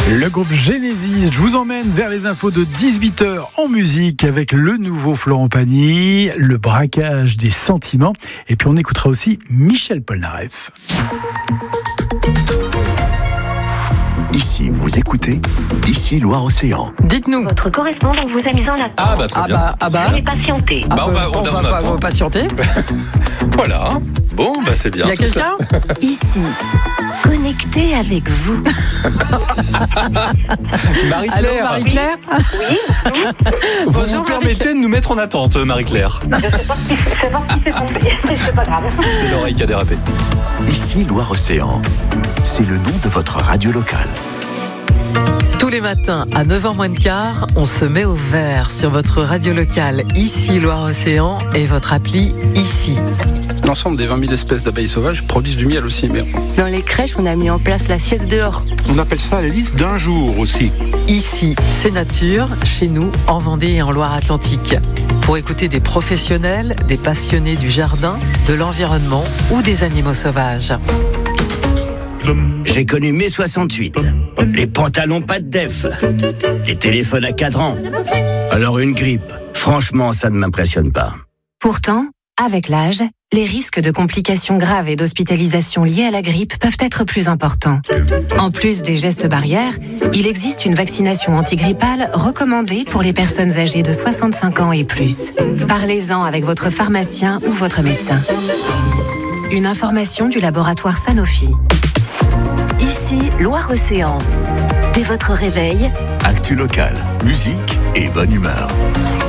Le groupe Genesis, je vous emmène vers les infos de 18h en musique avec le nouveau Florent Pagny, le braquage des sentiments. Et puis on écoutera aussi Michel Polnareff. Ici, vous écoutez Ici Loire-Océan. Dites-nous. Votre correspondant vous a mis en attente. Ah bah très bien. Veuillez patienter. On va patienter. Voilà. Bon, bah c'est bien. Il y a tout ça. quelqu'un Ici, connecté avec vous. Allô, Marie-Claire, Marie-Claire. vous Bonjour, vous permettez de nous mettre en attente, Marie-Claire. C'est pas ce qui s'est passé. C'est pas grave. C'est l'oreille qui a dérapé. Ici Loire-Océan. C'est le nom de votre radio locale. Tous les matins à 9h moins de quart, on se met au vert sur votre radio locale Ici Loire-Océan et votre appli Ici. L'ensemble des 20 000 espèces d'abeilles sauvages produisent du miel aussi. Mais Dans les crèches, on a mis en place la sieste dehors. On appelle ça la liste d'un jour aussi. Ici, c'est nature, chez nous, en Vendée et en Loire-Atlantique. Pour écouter des professionnels, des passionnés du jardin, de l'environnement ou des animaux sauvages. J'ai connu mai 68, les pantalons pas de def, les téléphones à cadran. Alors une grippe, franchement, ça ne m'impressionne pas. Pourtant, avec l'âge, les risques de complications graves et d'hospitalisation liées à la grippe peuvent être plus importants. En plus des gestes barrières, il existe une vaccination antigrippale recommandée pour les personnes âgées de 65 ans et plus. Parlez-en avec votre pharmacien ou votre médecin. Une information du laboratoire Sanofi. Ici, Loire-Océan. Dès votre réveil, Actu locale, musique et bonne humeur.